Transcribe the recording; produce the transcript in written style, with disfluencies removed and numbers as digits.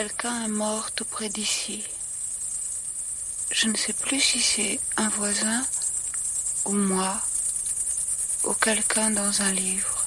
quelqu'un est mort tout près d'ici. Je ne sais plus si c'est un voisin ou moi ou quelqu'un dans un livre.